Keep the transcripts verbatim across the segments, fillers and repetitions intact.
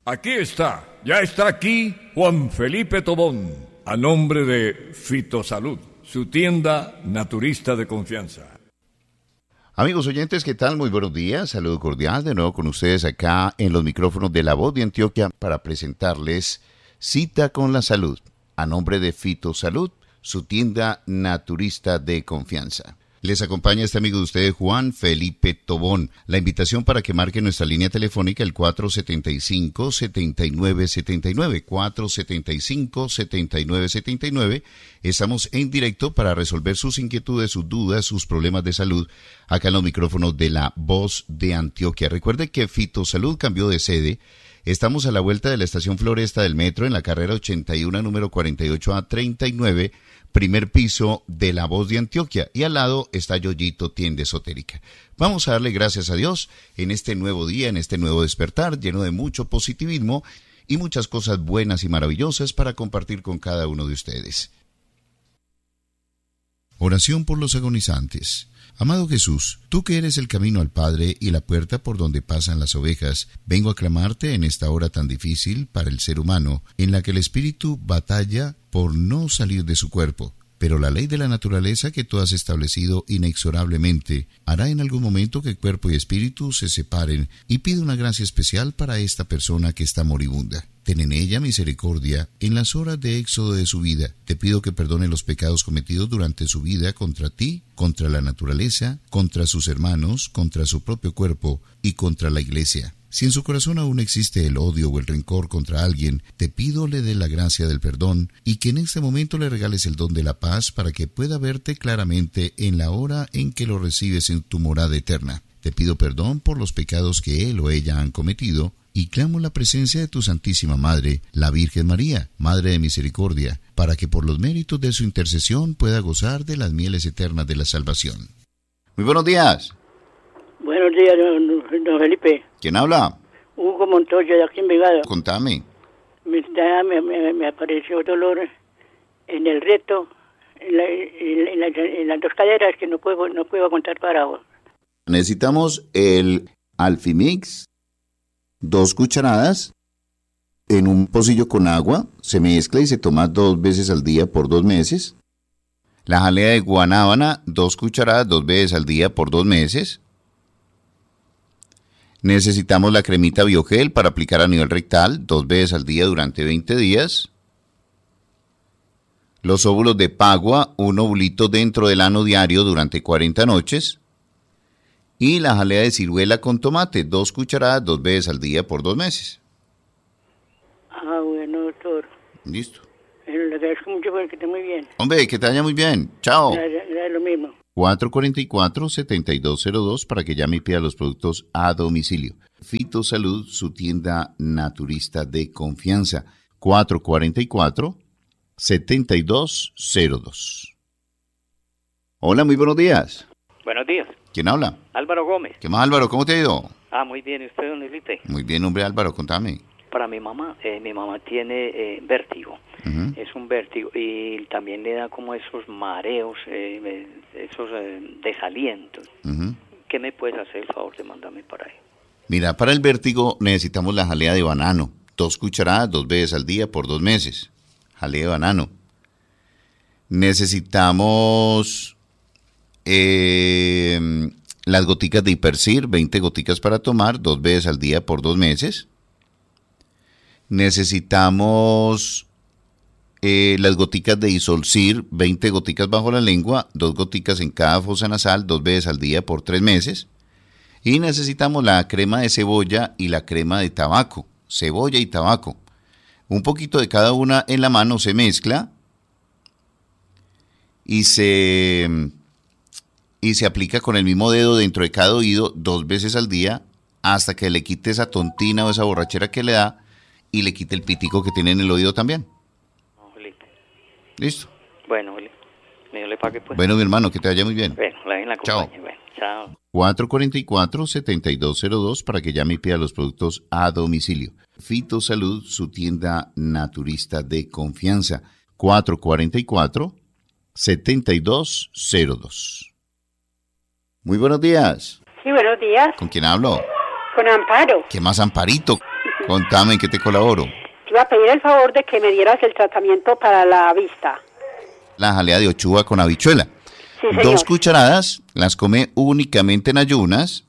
Aquí está, ya está aquí Juan Felipe Tobón, a nombre de Fitosalud, su tienda naturista de confianza. Amigos oyentes, ¿qué tal? Muy buenos días, saludo cordial de nuevo con ustedes acá en los micrófonos de La Voz de Antioquia para presentarles Cita con la Salud, a nombre de Fitosalud, su tienda naturista de confianza. Les acompaña este amigo de ustedes, Juan Felipe Tobón. La invitación para que marque nuestra línea telefónica, el cuatro setenta y cinco, setenta y nueve setenta y nueve, cuatro setenta y cinco, setenta y nueve setenta y nueve. Estamos en directo para resolver sus inquietudes, sus dudas, sus problemas de salud, acá en los micrófonos de La Voz de Antioquia. Recuerde que Fitosalud cambió de sede. Estamos a la vuelta de la estación Floresta del Metro, en la carrera ochenta y uno, número cuarenta y ocho A treinta y nueve, primer piso de La Voz de Antioquia, y al lado está Yoyito Tienda Esotérica. Vamos a darle gracias a Dios en este nuevo día, en este nuevo despertar, lleno de mucho positivismo y muchas cosas buenas y maravillosas para compartir con cada uno de ustedes. Oración por los agonizantes. Amado Jesús, tú que eres el camino al Padre y la puerta por donde pasan las ovejas, vengo a clamarte en esta hora tan difícil para el ser humano, en la que el espíritu batalla por no salir de su cuerpo. Pero la ley de la naturaleza que tú has establecido inexorablemente hará en algún momento que cuerpo y espíritu se separen, y pido una gracia especial para esta persona que está moribunda. Ten en ella misericordia en las horas de éxodo de su vida. Te pido que perdone los pecados cometidos durante su vida contra ti, contra la naturaleza, contra sus hermanos, contra su propio cuerpo y contra la iglesia. Si en su corazón aún existe el odio o el rencor contra alguien, te pido le dé la gracia del perdón y que en este momento le regales el don de la paz para que pueda verte claramente en la hora en que lo recibes en tu morada eterna. Te pido perdón por los pecados que él o ella han cometido y clamo la presencia de tu Santísima Madre, la Virgen María, Madre de Misericordia, para que por los méritos de su intercesión pueda gozar de las mieles eternas de la salvación. Muy buenos días. Buenos días, don, don Felipe. ¿Quién habla? Hugo Montoya, de aquí en Vigado. Contame. Me, está, me, me, me apareció dolor en el reto, en, la, en, la, en las dos caderas, que no puedo, no puedo aguantar parado. Necesitamos el Alfimix, dos cucharadas, en un pocillo con agua, se mezcla y se toma dos veces al día por dos meses. La jalea de guanábana, dos cucharadas, dos veces al día por dos meses. Necesitamos la cremita Biogel para aplicar a nivel rectal, dos veces al día durante veinte días. Los óvulos de pagua, un ovulito dentro del ano diario durante cuarenta noches. Y la jalea de ciruela con tomate, dos cucharadas, dos veces al día por dos meses. Ah, bueno, doctor. Listo. Bueno, le agradezco mucho porque esté muy bien. Hombre, que te vaya muy bien. Chao. Gracias, gracias, lo mismo. cuatro cuatro cuatro, siete dos cero dos para que llame y pida los productos a domicilio. Fitosalud, su tienda naturista de confianza. cuatro cuatro cuatro, siete dos cero dos. Hola, muy buenos días. Buenos días. ¿Quién habla? Álvaro Gómez. ¿Qué más, Álvaro? ¿Cómo te ha ido? Ah, muy bien. ¿Y usted, don Elite? Muy bien, hombre, Álvaro, contame. Para mi mamá, eh, mi mamá tiene eh, vértigo. Uh-huh. Es un vértigo y también le da como esos mareos, eh, esos eh, desalientos. Uh-huh. ¿Qué me puedes hacer el favor de mandarme para ahí? Mira, para el vértigo necesitamos la jalea de banano. Dos cucharadas, dos veces al día por dos meses. Jalea de banano. Necesitamos Eh, las goticas de Hipercir, veinte goticas para tomar, dos veces al día por dos meses. Necesitamos eh, las goticas de Isolcir, veinte goticas bajo la lengua, dos goticas en cada fosa nasal, dos veces al día por tres meses. Y necesitamos la crema de cebolla y la crema de tabaco, cebolla y tabaco. Un poquito de cada una en la mano se mezcla y se... y se aplica con el mismo dedo dentro de cada oído dos veces al día hasta que le quite esa tontina o esa borrachera que le da y le quite el pitico que tiene en el oído también. ¿Listo? Bueno, Dios le pague pues. Bueno, mi hermano, que te vaya muy bien. Bueno, la en la Chao. Bueno, chao. cuatro cuatro cuatro, siete dos cero dos para que llame y pida los productos a domicilio. Fitosalud, su tienda naturista de confianza. cuatro cuatro cuatro, siete dos cero dos. Muy buenos días. Sí, buenos días. ¿Con quién hablo? Con Amparo. ¿Qué más, Amparito? Contame, ¿en qué te colaboro? Te iba a pedir el favor de que me dieras el tratamiento para la vista. La jalea de ochuva con habichuela. Sí, señor. Dos cucharadas, las come únicamente en ayunas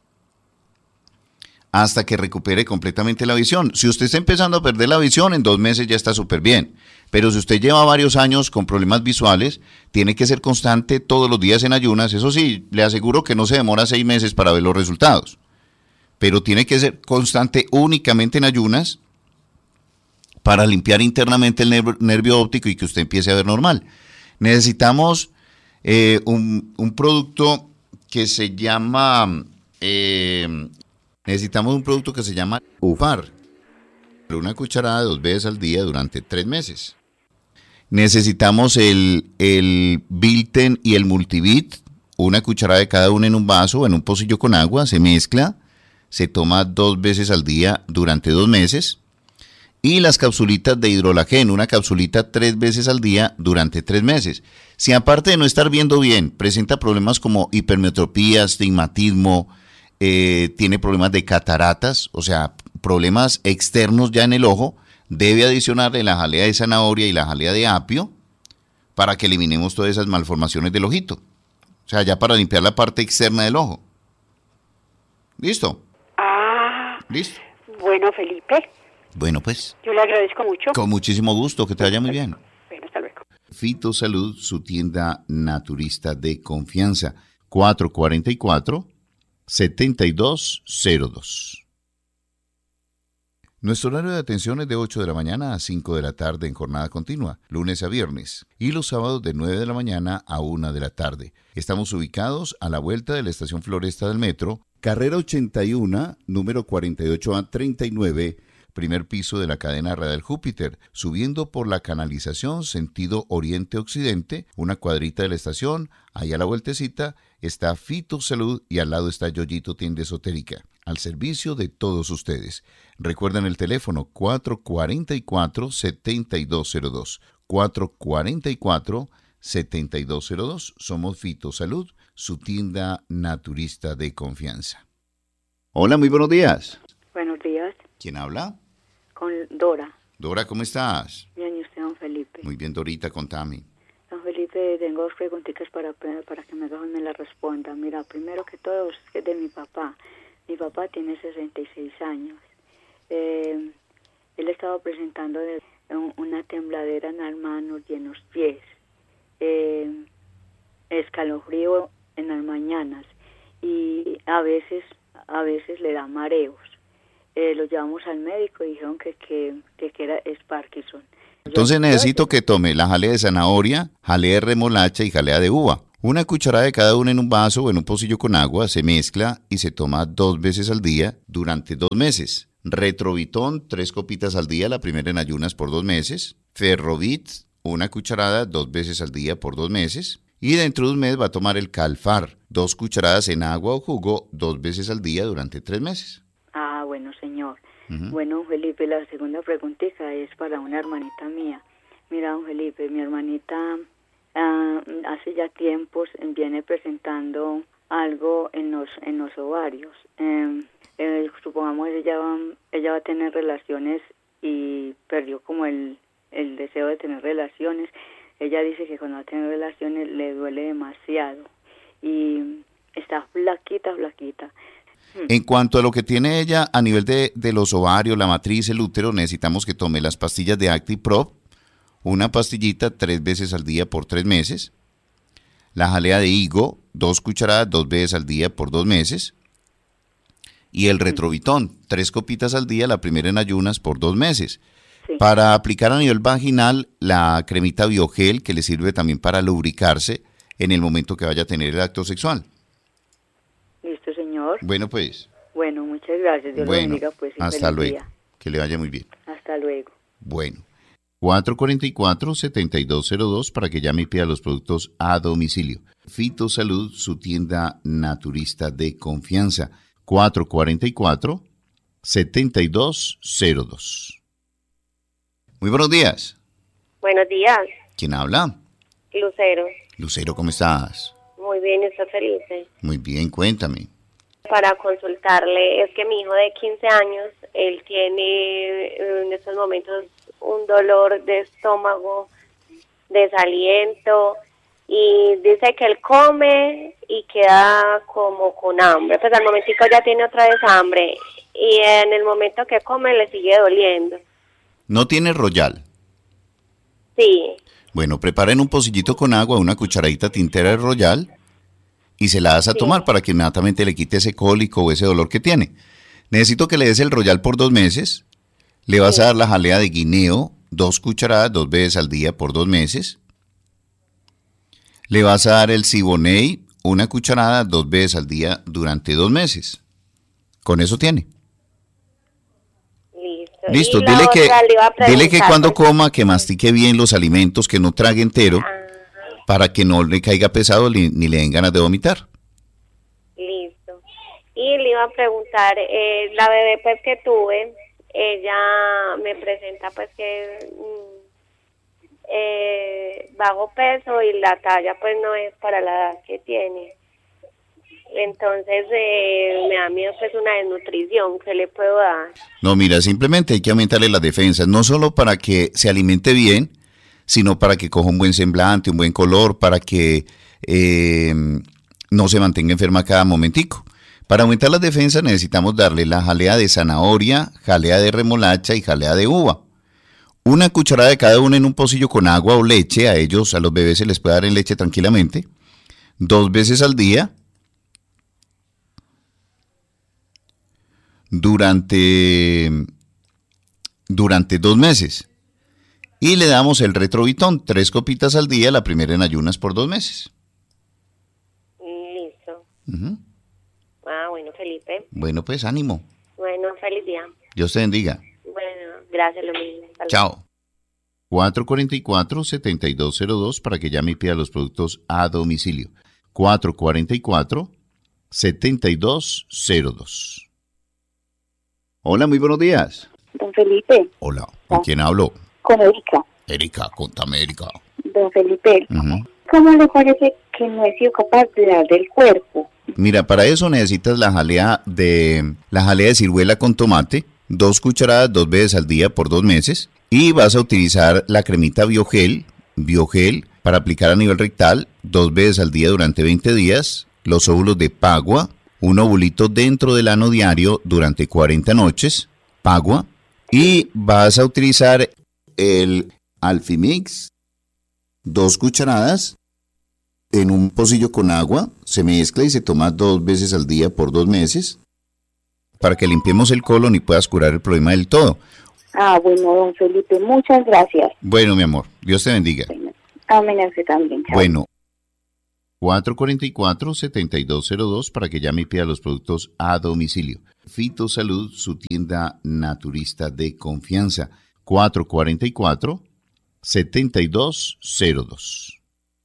hasta que recupere completamente la visión. Si usted está empezando a perder la visión, en dos meses ya está súper bien. Pero si usted lleva varios años con problemas visuales, tiene que ser constante todos los días en ayunas. Eso sí, le aseguro que no se demora seis meses para ver los resultados. Pero tiene que ser constante únicamente en ayunas para limpiar internamente el nervio, nervio óptico y que usted empiece a ver normal. Necesitamos eh, un, un producto que se llama... Eh, necesitamos un producto que se llama Ufar. Una cucharada dos veces al día durante tres meses. Necesitamos el, el Bilten y el Multivit, una cucharada de cada uno en un vaso o en un pocillo con agua, se mezcla, se toma dos veces al día durante dos meses. Y las capsulitas de hidrolagén, una capsulita tres veces al día durante tres meses. Si aparte de no estar viendo bien, presenta problemas como hipermetropía, astigmatismo, eh, tiene problemas de cataratas, o sea, problemas externos ya en el ojo, debe adicionarle la jalea de zanahoria y la jalea de apio para que eliminemos todas esas malformaciones del ojito. O sea, ya para limpiar la parte externa del ojo. ¿Listo? Ah. ¿Listo? Bueno, Felipe. Bueno, pues. Yo le agradezco mucho. Con muchísimo gusto, que te vaya muy bien. Bueno, hasta luego. Fitosalud, su tienda naturista de confianza. cuatro cuatro cuatro, siete dos cero dos. Nuestro horario de atención es de ocho de la mañana a cinco de la tarde en jornada continua, lunes a viernes, y los sábados de nueve de la mañana a una de la tarde. Estamos ubicados a la vuelta de la estación Floresta del Metro, carrera ochenta y uno, número cuarenta y ocho A treinta y nueve, primer piso de la cadena radial Júpiter, subiendo por la canalización sentido oriente-occidente, una cuadrita de la estación, ahí a la vueltecita está Fitosalud y al lado está Yoyito Tienda Esotérica, al servicio de todos ustedes. Recuerden el teléfono cuatro cuatro cuatro, siete dos cero dos, cuatro cuatro cuatro, siete dos cero dos. Somos Fitosalud, su tienda naturista de confianza. Hola, muy buenos días. Buenos días. ¿Quién habla? Con Dora. Dora, ¿cómo estás? Bien, ¿y usted, don Felipe? Muy bien, Dorita, contame. Don Felipe, tengo dos preguntitas para, para que me, me las responda. Mira, primero que todo es de mi papá. Mi papá tiene sesenta y seis años. Eh, él estaba presentando de, un, una tembladera en las manos y en los pies. Eh, escalofrío en las mañanas. Y a veces, a veces le da mareos. Eh, lo llevamos al médico y dijeron que, que, que, que era, es Parkinson. Entonces necesito que tome la jalea de zanahoria, jalea de remolacha y jalea de uva. Una cucharada de cada una en un vaso o en un pocillo con agua, se mezcla y se toma dos veces al día durante dos meses. Retrovitón, tres copitas al día, la primera en ayunas por dos meses. Ferrovit, una cucharada dos veces al día por dos meses. Y dentro de un mes va a tomar el Calfar, dos cucharadas en agua o jugo, dos veces al día durante tres meses. Ah, bueno, señor. Uh-huh. Bueno, don Felipe, la segunda preguntita es para una hermanita mía. Mira, don Felipe, mi hermanita uh, hace ya tiempos viene presentando algo en los en los ovarios. Eh, eh, supongamos ella va, ella va a tener relaciones y perdió como el, el deseo de tener relaciones. Ella dice que cuando va a tener relaciones le duele demasiado y está flaquita, flaquita. En cuanto a lo que tiene ella a nivel de, de los ovarios, la matriz, el útero, necesitamos que tome las pastillas de ActiProp, una pastillita tres veces al día por tres meses, la jalea de higo, dos cucharadas dos veces al día por dos meses, y el retrovitón, tres copitas al día, la primera en ayunas por dos meses. Sí. Para aplicar a nivel vaginal, la cremita Biogel, que le sirve también para lubricarse en el momento que vaya a tener el acto sexual. Listo, señor. Bueno, pues. Bueno, muchas gracias. Dios bueno, lo bendiga, pues. Hasta luego. Día. Que le vaya muy bien. Hasta luego. Bueno. cuatro cuatro cuatro, siete dos cero dos para que llame y pida los productos a domicilio. Fitosalud, su tienda naturista de confianza. cuatro cuatro cuatro, siete dos cero dos. Muy buenos días. Buenos días. ¿Quién habla? Lucero. Lucero, ¿cómo estás? Muy bien, ¿y usted, Felipe? Muy bien, cuéntame. para consultarle. Es que mi hijo de quince años, él tiene en estos momentos un dolor de estómago, desaliento, y dice que él come y queda como con hambre. Pues al momentico ya tiene otra vez hambre y en el momento que come le sigue doliendo. ¿No tiene Royal? Sí. Bueno, preparen un pocillito con agua, una cucharadita tintera de Royal y se la das a sí. tomar para que inmediatamente le quite ese cólico o ese dolor que tiene. Necesito que le des el Royal por dos meses. Le vas sí. a dar la jalea de guineo, dos cucharadas, dos veces al día por dos meses. Le vas a dar el Siboney, una cucharada, dos veces al día durante dos meses. Con eso tiene. Listo. Listo, dile que, dile que cuando coma, que mastique bien los alimentos, que no trague entero, Ajá. para que no le caiga pesado ni, ni le den ganas de vomitar. Listo. Y le iba a preguntar, eh, la bebé pues que tuve, ella me presenta pues que mm, eh, bajo peso y la talla pues no es para la edad que tiene. Entonces eh, me da miedo pues una desnutrición, ¿qué le puedo dar? No, mira, simplemente hay que aumentarle las defensas, no solo para que se alimente bien, sino para que coja un buen semblante, un buen color, para que eh, no se mantenga enferma cada momentico. Para aumentar las defensas necesitamos darle la jalea de zanahoria, jalea de remolacha y jalea de uva. Una cucharada de cada una en un pocillo con agua o leche, a ellos, a los bebés se les puede dar en leche tranquilamente, dos veces al día, durante, durante dos meses. Y le damos el Retrovitón, tres copitas al día, la primera en ayunas por dos meses. Listo. Uh-huh. Ah, bueno, Felipe. Bueno, pues ánimo. Bueno, feliz día. Dios te bendiga. Bueno, gracias, lo mismo. Chao. cuatro cuatro cuatro, siete dos cero dos para que llame y pida los productos a domicilio. cuatro cuatro cuatro, siete dos cero dos. Hola, muy buenos días. Don Felipe. Hola, ¿con quién hablo? Con Erika. Erika, contame, Erika. Don Felipe, Uh-huh. ¿cómo le parece que no he sido capaz de dar del cuerpo? Mira, para eso necesitas la jalea de la jalea de ciruela con tomate, dos cucharadas dos veces al día por dos meses, y vas a utilizar la cremita Biogel, Biogel para aplicar a nivel rectal dos veces al día durante veinte días, los óvulos de Pagua, un ovulito dentro del ano diario durante cuarenta noches, Pagua, y vas a utilizar el Alfimix, dos cucharadas en un pocillo con agua, se mezcla y se toma dos veces al día por dos meses para que limpiemos el colon y puedas curar el problema del todo. Ah, bueno, don Felipe, muchas gracias. Bueno, mi amor, Dios te bendiga. Bueno, amén, a usted también. Chao. Bueno, cuatro cuatro cuatro, siete dos cero dos para que llame y pida los productos a domicilio. Fitosalud, su tienda naturista de confianza. cuatro cuatro cuatro, siete dos cero dos.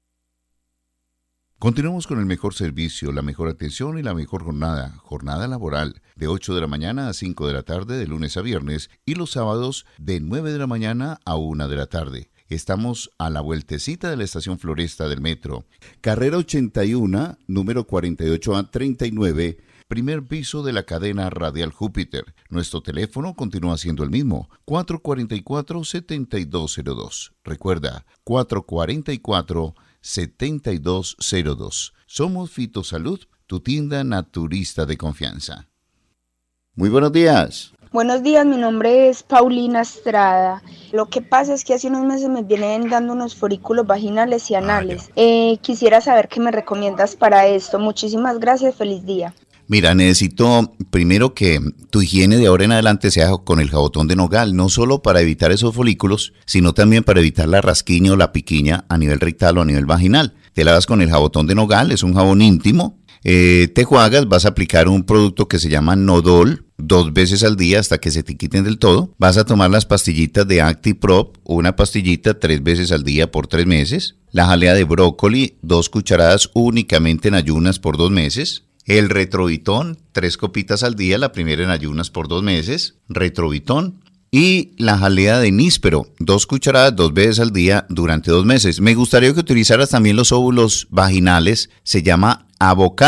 Continuamos con el mejor servicio, la mejor atención y la mejor jornada. Jornada laboral de ocho de la mañana a cinco de la tarde de lunes a viernes y los sábados de nueve de la mañana a una de la tarde. Estamos a la vueltecita de la estación Floresta del metro. Carrera ochenta y uno, número cuarenta y ocho A treinta y nueve, primer piso de la cadena Radial Júpiter. Nuestro teléfono continúa siendo el mismo, cuatro cuatro cuatro, siete dos cero dos. Recuerda, cuatro cuatro cuatro, siete dos cero dos. Somos Fitosalud, tu tienda naturista de confianza. Muy buenos días. Buenos días, mi nombre es Paulina Estrada. Lo que pasa es que hace unos meses me vienen dando unos folículos vaginales y anales. Ah, eh, quisiera saber qué me recomiendas para esto. Muchísimas gracias, feliz día. Mira, necesito primero que tu higiene de ahora en adelante sea con el jabotón de nogal, no solo para evitar esos folículos, sino también para evitar la rasquiña o la piquiña a nivel rectal o a nivel vaginal. Te lavas con el jabotón de nogal, es un jabón íntimo. Eh, te juegas, vas a aplicar un producto que se llama Nodol dos veces al día hasta que se te quiten del todo. Vas a tomar las pastillitas de ActiProp, una pastillita tres veces al día por tres meses. La jalea de brócoli, dos cucharadas únicamente en ayunas por dos meses. El Retrovitón, tres copitas al día, la primera en ayunas por dos meses. Retrovitón. Y la jalea de níspero, dos cucharadas dos veces al día durante dos meses. Me gustaría que utilizaras también los óvulos vaginales, se llama Avocado,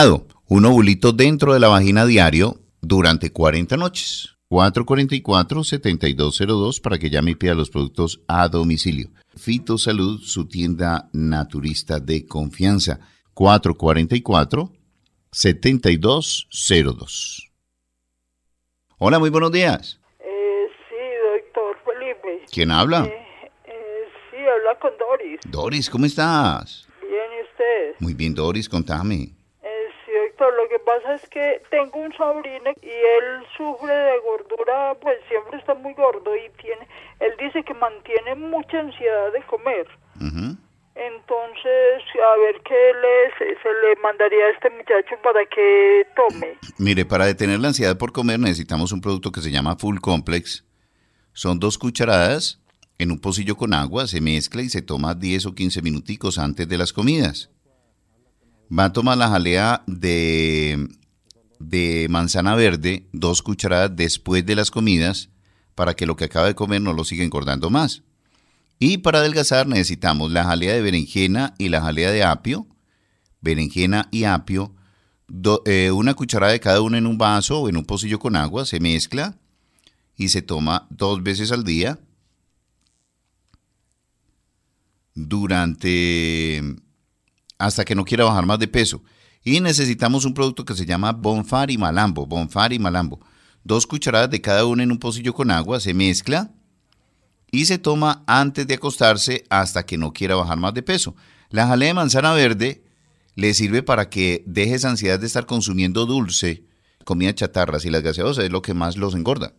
un ovulito dentro de la vagina diario durante cuarenta noches. cuatro cuatro cuatro, siete dos cero dos para que llame y pida los productos a domicilio. Fitosalud, su tienda naturista de confianza. cuatro cuatro cuatro, siete dos cero dos. Hola, muy buenos días. Eh, sí, doctor Felipe. ¿Quién habla? Eh, eh, sí, habla con Doris. Doris, ¿cómo estás? Bien, ¿y usted? Muy bien, Doris, contame. Eh, sí, doctor, lo que pasa es que tengo un sobrino y él sufre de gordura, pues siempre está muy gordo y tiene, él dice que mantiene mucha ansiedad de comer. Uh-huh. Entonces, a ver qué le, se, se le mandaría a este muchacho para que tome. Mire, para detener la ansiedad por comer necesitamos un producto que se llama Full Complex. Son dos cucharadas en un pocillo con agua, se mezcla y se toma diez o quince minuticos antes de las comidas. Va a tomar la jalea de, de manzana verde, dos cucharadas después de las comidas, para que lo que acaba de comer no lo siga engordando más. Y para adelgazar necesitamos la jalea de berenjena y la jalea de apio, berenjena y apio, do, eh, una cucharada de cada una en un vaso o en un pocillo con agua, se mezcla y se toma dos veces al día durante hasta que no quiera bajar más de peso. Y necesitamos un producto que se llama Bonfar y Malambo, Bonfar y Malambo. Dos cucharadas de cada una en un pocillo con agua, se mezcla y se toma antes de acostarse hasta que no quiera bajar más de peso. La jalea de manzana verde le sirve para que deje esa ansiedad de estar consumiendo dulce, comida chatarras, y las gaseosas es lo que más los engorda.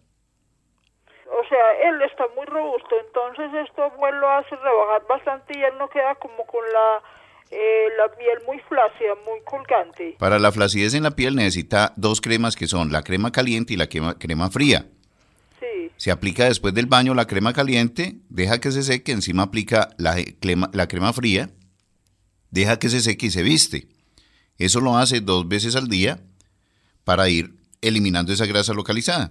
O sea, él está muy robusto, entonces esto pues, lo hace rebajar bastante y él no queda como con la, eh, la piel muy flácida, muy colgante. Para la flacidez en la piel necesita dos cremas que son la crema caliente y la crema, crema fría. Sí. Se aplica después del baño la crema caliente, deja que se seque, encima aplica la crema, la crema fría, deja que se seque y se viste. Eso lo hace dos veces al día para ir eliminando esa grasa localizada.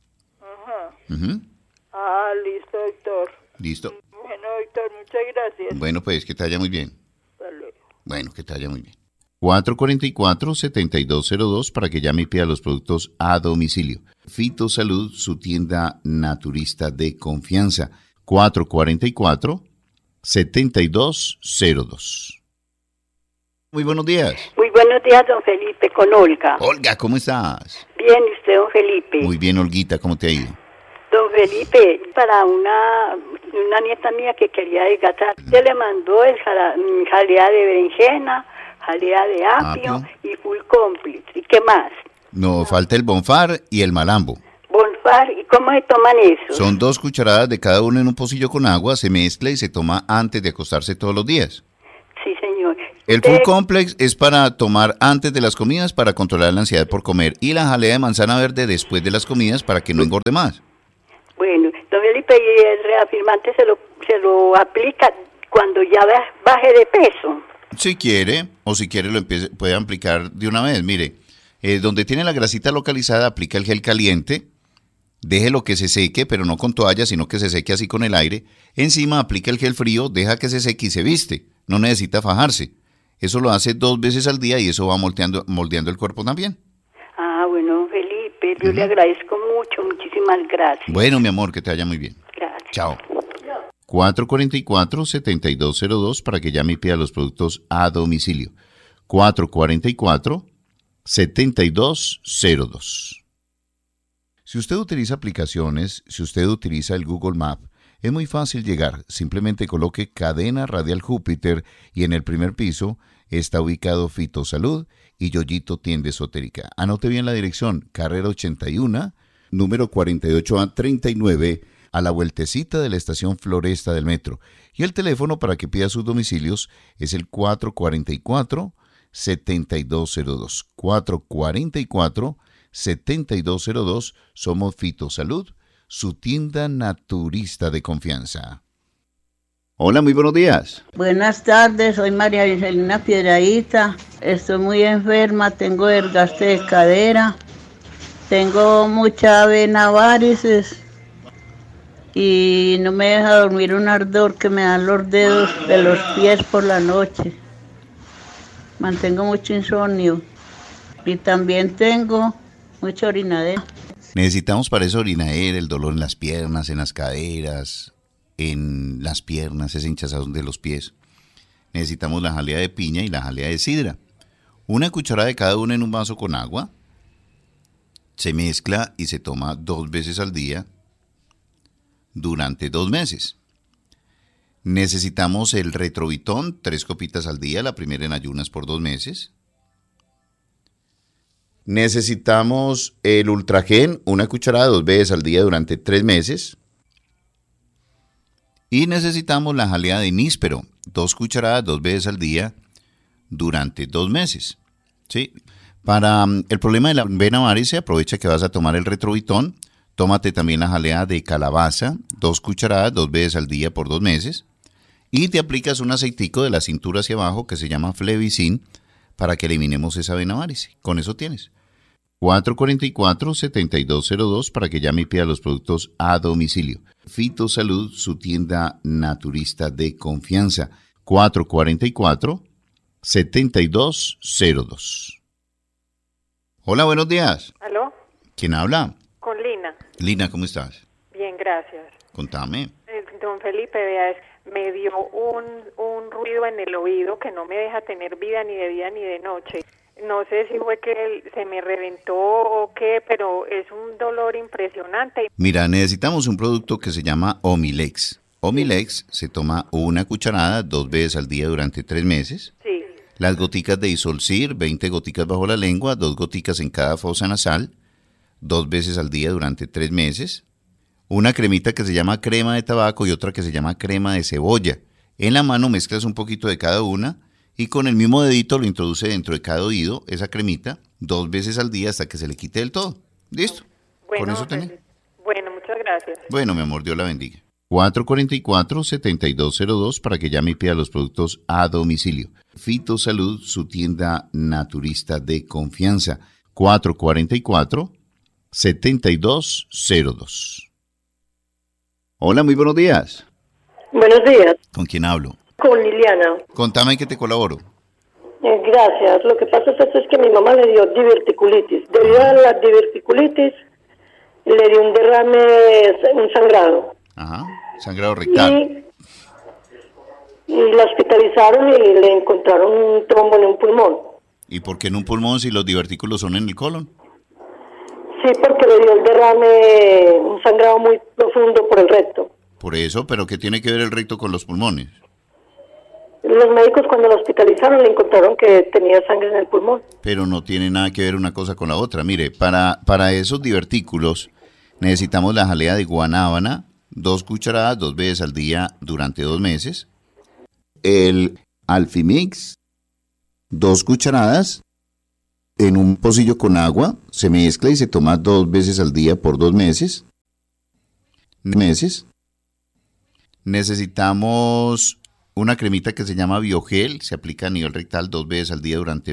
Ajá. Uh-huh. Ah, listo, doctor. Listo. Bueno, doctor, muchas gracias. Bueno, pues que te vaya muy bien. Hasta luego. Bueno, que te vaya muy bien. cuatro cuatro cuatro, siete dos cero dos para que llame y pida los productos a domicilio. Fitosalud, su tienda naturista de confianza. cuatro cuatro cuatro, siete dos cero dos. Muy buenos días. Muy buenos días, don Felipe, con Olga. Olga, ¿cómo estás? Bien, ¿y usted, don Felipe? Muy bien, Olguita, ¿cómo te ha ido? Don Felipe, para una, una nieta mía que quería adelgazar, usted le mandó el jala, jalea de berenjena, jalea de apio, apio y full complex. ¿Y qué más? No, falta el bonfar y el malambo. Bonfar, ¿y cómo se toman eso? Son dos cucharadas de cada uno en un pocillo con agua, se mezcla y se toma antes de acostarse todos los días. Sí, señor. El Full Complex es para tomar antes de las comidas para controlar la ansiedad por comer, y la jalea de manzana verde después de las comidas para que no engorde más. Bueno, don Felipe, ¿y el reafirmante se lo, se lo aplica cuando ya baje de peso? Si quiere, o si quiere lo empiece, puede aplicar de una vez. Mire, eh, donde tiene la grasita localizada, aplica el gel caliente, déjelo que se seque, pero no con toalla, sino que se seque así con el aire. Encima aplica el gel frío, deja que se seque y se viste. No necesita fajarse. Eso lo hace dos veces al día y eso va moldeando, moldeando el cuerpo también. Ah, bueno, Felipe, yo uh-huh. le agradezco mucho, muchísimas gracias. Bueno, mi amor, que te vaya muy bien. Gracias. Chao. cuatro cuatro cuatro, siete dos cero dos para que llame y pida los productos a domicilio. cuatro cuatro cuatro, siete dos cero dos. Si usted utiliza aplicaciones, si usted utiliza el Google Maps, es muy fácil llegar. Simplemente coloque Cadena Radial Júpiter y en el primer piso está ubicado Fitosalud y Yoyito Tienda Esotérica. Anote bien la dirección, carrera ochenta y uno, número cuarenta y ocho A treinta y nueve, a la vueltecita de la estación Floresta del metro. Y el teléfono para que pida sus domicilios es el cuatro cuatro cuatro, siete dos cero dos. cuatro cuatro cuatro, siete dos cero dos. Somos Fitosalud, su tienda naturista de confianza. Hola, muy buenos días. Buenas tardes, soy María Angelina Piedradita. Estoy muy enferma, tengo desgaste de cadera, tengo mucha vena varices y no me deja dormir un ardor que me dan los dedos de los pies por la noche. Mantengo mucho insomnio. Y también tengo mucha orinadera. Necesitamos para eso orinadera, el dolor en las piernas, en las caderas, en las piernas, ese hinchazón de los pies. Necesitamos la jalea de piña y la jalea de sidra. Una cucharada de cada una en un vaso con agua. Se mezcla y se toma dos veces al día durante dos meses. Necesitamos el Retrovitón, tres copitas al día, la primera en ayunas por dos meses. Necesitamos el Ultragen, una cucharada dos veces al día durante tres meses. Y necesitamos la jalea de níspero, dos cucharadas dos veces al día durante dos meses. ¿Sí? Para um, el problema de la vena varice, aprovecha que vas a tomar el Retrovitón. Tómate también la jalea de calabaza, dos cucharadas dos veces al día por dos meses. Y te aplicas un aceitico de la cintura hacia abajo que se llama Flevicin para que eliminemos esa vena varice. Con eso tienes. cuatro cuatro cuatro, siete dos cero dos para que llame y pida los productos a domicilio. Fitosalud, su tienda naturista de confianza. cuatro cuatro cuatro, siete dos cero dos. Hola, buenos días. ¿Aló? ¿Quién habla? Con Lina. Lina, ¿cómo estás? Bien, gracias. Contame. Eh, Don Felipe, vea, es- me dio un, un ruido en el oído que no me deja tener vida ni de día ni de noche. No sé si fue que él se me reventó o qué, pero es un dolor impresionante. Mira, necesitamos un producto que se llama Omilex. Omilex se toma una cucharada dos veces al día durante tres meses. Sí. Las goticas de Isolcir, veinte goticas bajo la lengua, dos goticas en cada fosa nasal, dos veces al día durante tres meses. Una cremita que se llama crema de tabaco y otra que se llama crema de cebolla. En la mano mezclas un poquito de cada una y con el mismo dedito lo introduce dentro de cada oído, esa cremita, dos veces al día hasta que se le quite del todo. ¿Listo? Bueno, Con eso Felipe. tenés. Bueno, muchas gracias. Bueno, mi amor, Dios la bendiga. cuatro cuatro cuatro, siete dos cero dos para que llame y pida los productos a domicilio. Fitosalud, su tienda naturista de confianza. cuatro cuatro cuatro, siete dos cero dos. Hola, muy buenos días. Buenos días, ¿Con quién hablo? con Liliana. Contame que te colaboro. Eh, gracias. Lo que pasa es, es que mi mamá le dio diverticulitis. Debido a la diverticulitis, le dio un derrame, un sangrado. Ajá, sangrado rectal. Y, y la hospitalizaron y le encontraron un trombo en un pulmón. ¿Y por qué en un pulmón si los divertículos son en el colon? Sí, porque le dio el derrame, un sangrado muy profundo por el recto. Por eso, pero ¿qué tiene que ver el recto con los pulmones? Los médicos cuando la hospitalizaron le encontraron que tenía sangre en el pulmón. Pero no tiene nada que ver una cosa con la otra. Mire, para, para esos divertículos necesitamos la jalea de guanábana, dos cucharadas dos veces al día durante dos meses. El Alfimix, dos cucharadas en un pocillo con agua, se mezcla y se toma dos veces al día por dos meses. Meses. Necesitamos una cremita que se llama Biogel, se aplica a nivel rectal dos veces al día durante